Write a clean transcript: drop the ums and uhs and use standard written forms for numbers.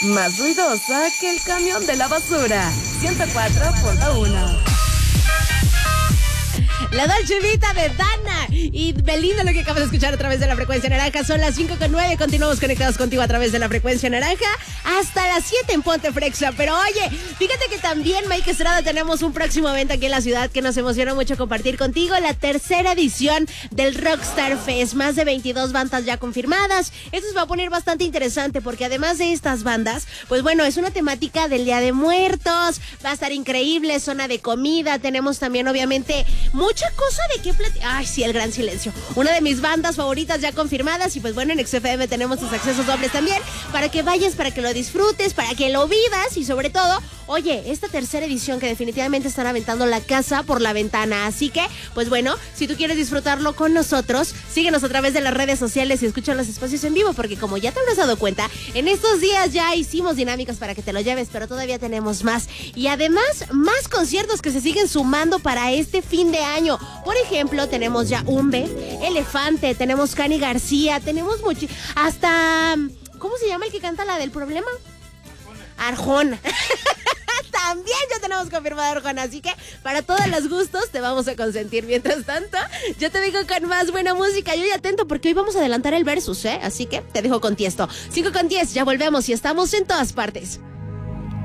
Más ruidosa que el camión de la basura. 104.1. La Dolce Vita de Dana y Belinda, lo que acabas de escuchar a través de la frecuencia naranja. Son las 5:09. Continuamos conectados contigo a través de la frecuencia naranja hasta las 7 en Ponte Frexa. Pero oye, fíjate que también, Mike Estrada, tenemos un próximo evento aquí en la ciudad que nos emociona mucho compartir contigo. La tercera edición del Rockstar Fest. Más de 22 bandas ya confirmadas. Esto se va a poner bastante interesante porque además de estas bandas, pues bueno, es una temática del Día de Muertos. Va a estar increíble, zona de comida. Tenemos también, obviamente, mucha cosa de qué platicar. Ay, sí, el gran silencio. Una de mis bandas favoritas ya confirmadas. Y pues bueno, en XFM tenemos sus accesos dobles también para que vayas, para que lo disfrutes, para que lo vivas. Y sobre todo, oye, esta tercera edición que definitivamente están aventando la casa por la ventana. Así que, pues bueno, si tú quieres disfrutarlo con nosotros, síguenos a través de las redes sociales y escucha los espacios en vivo, porque como ya te habrás dado cuenta, en estos días ya hicimos dinámicas para que te lo lleves, pero todavía tenemos más. Y además, más conciertos que se siguen sumando para este fin de año. Por ejemplo, tenemos ya Umbe, Elefante, tenemos Cani García, tenemos hasta... ¿Cómo se llama el que canta la del problema? Arjona. También ya tenemos confirmado Arjona, así que para todos los gustos te vamos a consentir. Mientras tanto, yo te dejo con más buena música. Yo ya atento porque hoy vamos a adelantar el versus, así que te dejo con Tiesto. 5:10, ya volvemos y estamos en todas partes.